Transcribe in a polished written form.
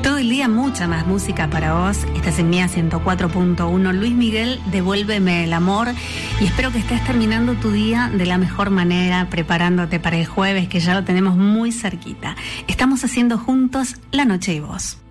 Todo el día mucha más música para vos. Estás en Mía 104.1. Luis Miguel, Devuélveme el amor. Y espero que estés terminando tu día de la mejor manera, preparándote para el jueves, que ya lo tenemos muy cerquita. Estamos haciendo juntos La Noche y Vos.